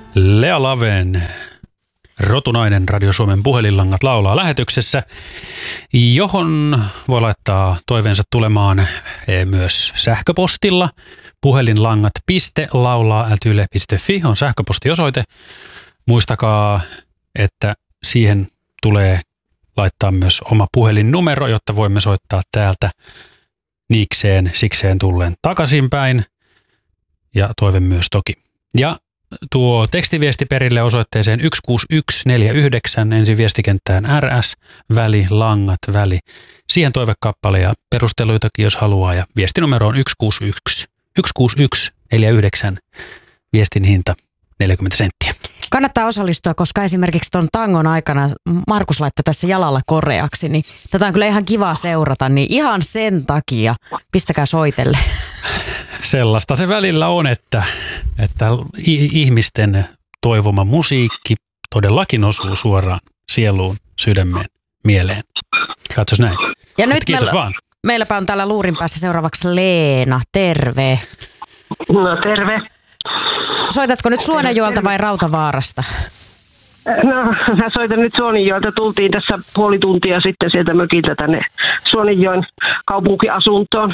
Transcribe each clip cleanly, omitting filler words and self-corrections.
Lea Laven, rotunainen Radio Suomen puhelinlangat laulaa lähetyksessä, johon voi laittaa toiveensa tulemaan myös sähköpostilla. Puhelinlangat.laulaa@yle.fi on sähköpostiosoite. Muistakaa, että siihen tulee laittaa myös oma puhelinnumero, jotta voimme soittaa täältä niikseen, sikseen tulleen takaisinpäin. Ja toive myös toki. Ja tuo tekstiviesti perille osoitteeseen 16149, ensin viestikenttään RS, väli, langat, väli. Siihen toivekappale ja perusteluitakin, jos haluaa. Ja viestinumero on 16149, viestin hinta 40 senttiä. Kannattaa osallistua, koska esimerkiksi tuon tangon aikana Markus laittoi tässä jalalla koreaksi, niin tätä on kyllä ihan kiva seurata, niin ihan sen takia pistäkää soitelle. Sellaista se välillä on, että ihmisten toivoma musiikki todellakin osuu suoraan sieluun, sydämeen, mieleen. Katsos näin. Ja nyt kiitos vaan. Meilläpä on täällä luurin päässä seuraavaksi Leena. Terve. No terve. Soitatko nyt Suonenjoelta vai Rautavaarasta? No mä soitan nyt Suonenjoelta. Tultiin tässä puoli tuntia sitten sieltä mökiltä tänne Suonenjoen kaupunkiasuntoon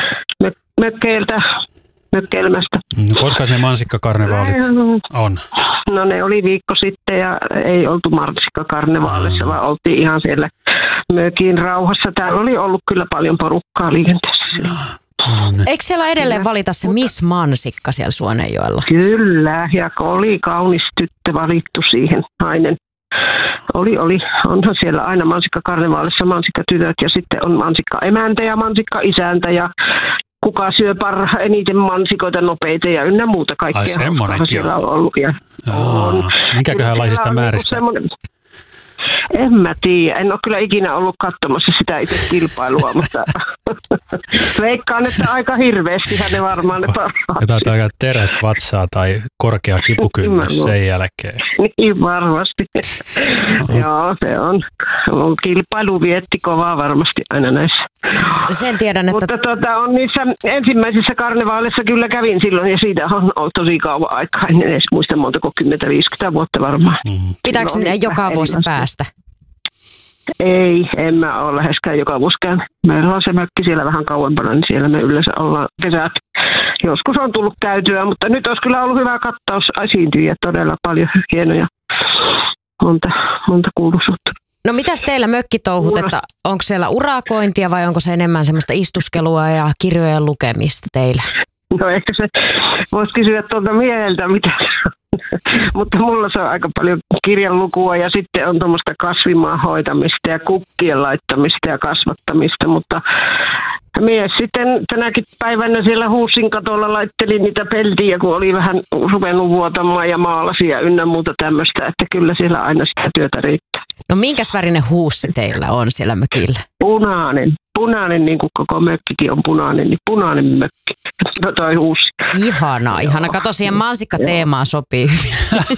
mökkeilemästä. No, koska ne mansikkakarnevaalit on? No ne oli viikko sitten ja ei oltu mansikkakarnevaalissa, vaan oltiin ihan siellä mökin rauhassa. Täällä oli ollut kyllä paljon porukkaa liikenteessä. Eikö siellä edelleen valita se Miss Mansikka siellä Suonenjoella? Kyllä, ja oli kaunis tyttö valittu siihen, nainen. Oli. Onhan siellä aina mansikkakarnevaalissa mansikkatytöt ja sitten on mansikkaemäntä ja mansikkaisäntä ja kuka syö eniten mansikoita nopeita ja ynnä muuta kaikkea. Ai semmonenkin on ollut. Ja on. Mikäköhänlaisista määristä? En mä tiedä. En ole kyllä ikinä ollut katsomassa sitä itse kilpailua, mutta veikkaan, että aika hirveästihän ne varmaan ne parhaat. Jotain aika teräsvatsaa tai korkea kipukynnys sen jälkeen. Niin varmasti. Joo, se on. Kilpailu vietti kovaa varmasti aina näissä. Sen tiedän, että... Mutta on niissä ensimmäisissä karnevaaleissa kyllä kävin silloin ja siitä on ollut tosi kauan aikaa. En edes muista montako 10-50 vuotta varmaan. Pitääkö ne joka vuosi päästä? Ei, en mä ole läheskään joka vuosi käynyt. Meillä on se mökki siellä vähän kauempana, niin siellä me yleensä ollaan kesät. Joskus on tullut käytyä, mutta nyt olisi kyllä ollut hyvä kattaus esiintyjiä, todella paljon hienoja, monta kuuluisuutta. No mitäs teillä mökkitouhut, että onko siellä urakointia vai onko se enemmän semmoista istuskelua ja kirjojen lukemista teillä? No ehkä se voisi kysyä tuolta mieheltä, mitä mutta mulla se on aika paljon kirjanlukua ja sitten on tuommoista kasvimaan hoitamista ja kukkien laittamista ja kasvattamista, mutta mies sitten tänäkin päivänä siellä huussin katolla laitteli niitä peltiä, kun oli vähän ruvennut vuotamaan ja maalasia ynnä muuta tämmöistä, että kyllä siellä aina sitä työtä riittää. No minkäs värinen huussi teillä on siellä mökillä? Punainen, niin kuin koko mökkikin on punainen, niin punainen mökki. No toi huussi. Ihana. Kato, siihen mansikkateemaan sopii hyvin.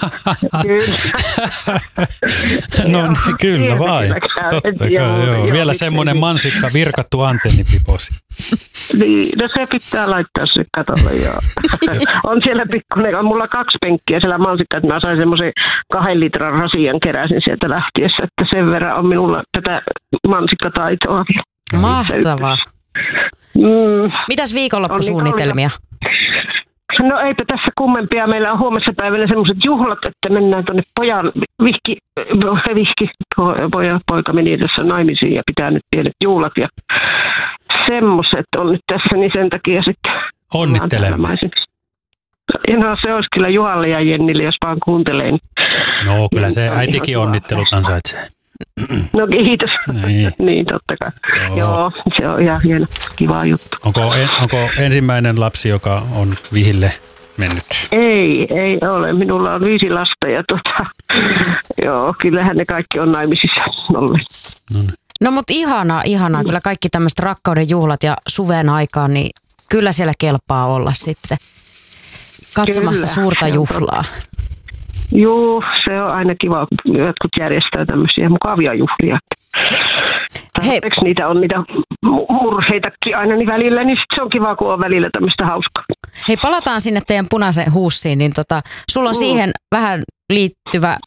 No kyllä vain. Totta kai, joo. Vielä semmoinen mansikka virkattu antennipiposi. Niin, no se pitää laittaa se katolle, joo. On siellä pikkuinen, on mulla 2 penkkiä siellä mansikka, että mä sain semmoisen 2 litran rasian keräsin sieltä lähtiessä, että sen verran on minulla tätä mansikkataitoa. Mahtavaa. Mitäs viikonloppusuunnitelmia? No eipä tässä kummempia. Meillä on huomenna päivänä semmoiset juhlat, että mennään tuonne poika meni tässä naimisiin ja pitää nyt pienet juhlat ja semmoiset on nyt tässä, niin sen takia sitten onnittelemme. No se olisi kyllä Juhalle ja Jennille, jos vaan kuuntelee. No kyllä se äitikin onnittelut ansaitsee. No kiitos. Niin totta kai. Joo, se on ihan hieno, kiva juttu. Onko ensimmäinen lapsi, joka on vihille mennyt? Ei ole. Minulla on 5 lasta ja joo, kyllähän ne kaikki on naimisissa olleet. No mutta ihanaa. Kyllä kaikki tämmöiset rakkauden juhlat ja suven aikaan, niin kyllä siellä kelpaa olla sitten katsomassa suurta juhlaa. Joo, se on aina kiva, kun jotkut järjestää tämmöisiä mukavia juhlia. Eikö niitä on niitä murheitakin aina niin välillä, niin sit se on kiva, kun on välillä tämmöistä hauskaa. Hei, palataan sinne teidän punaisen huussiin, niin sulla on siihen vähän liittyvä